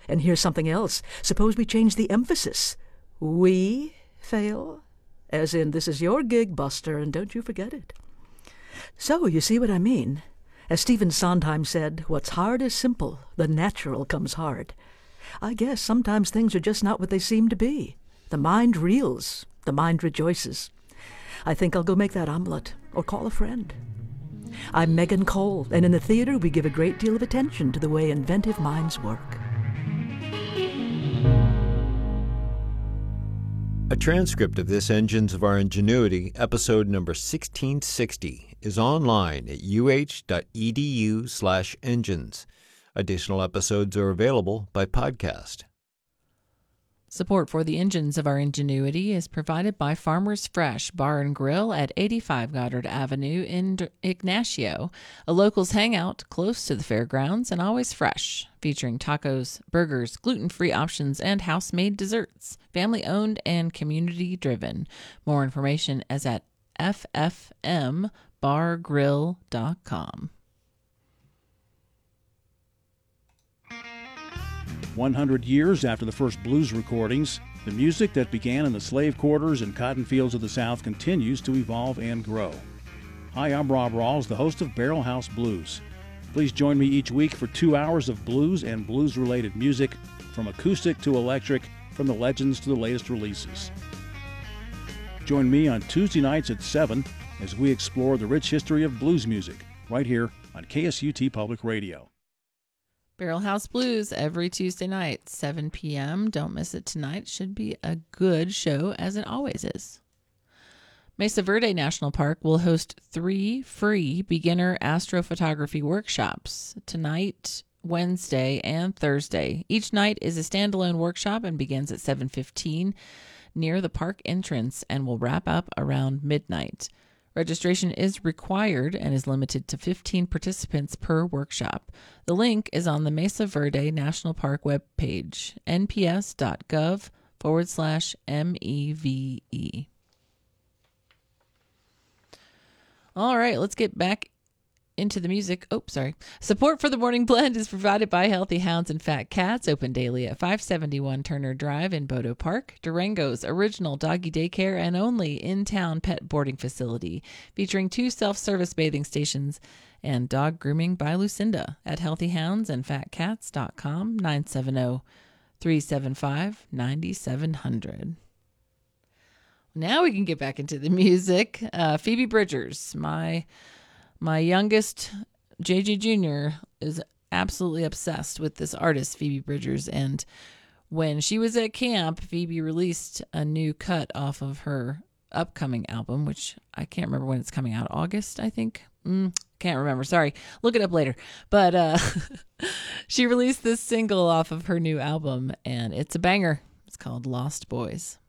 And here's something else. Suppose we change the emphasis. We fail? As in, this is your gig, Buster, and don't you forget it. So, you see what I mean? As Stephen Sondheim said, what's hard is simple, the natural comes hard. I guess sometimes things are just not what they seem to be. The mind reels, the mind rejoices. I think I'll go make that omelet, or call a friend. I'm Megan Cole, and in the theater we give a great deal of attention to the way inventive minds work. A transcript of this Engines of Our Ingenuity, episode number 1660, is online at uh.edu/engines. Additional episodes are available by podcast. Support for the Engines of Our Ingenuity is provided by Farmers Fresh Bar and Grill at 85 Goddard Avenue in Ignacio, a locals hangout close to the fairgrounds and always fresh, featuring tacos, burgers, gluten-free options, and house-made desserts. Family-owned and community-driven. More information is at ffmbargrill.com. 100 years after the first blues recordings, the music that began in the slave quarters and cotton fields of the South continues to evolve and grow. Hi, I'm Rob Rawls, the host of Barrel House Blues. Please join me each week for 2 hours of blues and blues-related music, from acoustic to electric, from the legends to the latest releases. Join me on Tuesday nights at 7 as we explore the rich history of blues music, right here on KSUT Public Radio. Barrel House Blues every Tuesday night, 7 p.m. Don't miss it tonight. Should be a good show, as it always is. Mesa Verde National Park will host 3 free beginner astrophotography workshops tonight, Wednesday, and Thursday. Each night is a standalone workshop and begins at 7:15 near the park entrance and will wrap up around midnight. Registration is required and is limited to 15 participants per workshop. The link is on the Mesa Verde National Park webpage, nps.gov/MEVE. All right, let's get back into the music. Support for the Morning Blend is provided by Healthy Hounds and Fat Cats, open daily at 571 Turner Drive in Bodo Park, Durango's original doggy daycare and only in-town pet boarding facility, featuring 2 self-service bathing stations and dog grooming by Lucinda at healthyhoundsandfatcats.com, 970-375-9700. Now we can get back into the music. Phoebe Bridgers, my youngest, JJ Jr., is absolutely obsessed with this artist, Phoebe Bridgers. And when she was at camp, Phoebe released a new cut off of her upcoming album, which I can't remember when it's coming out. August, I think? Can't remember. Sorry. Look it up later. But she released this single off of her new album, and it's a banger. It's called Lost Boys.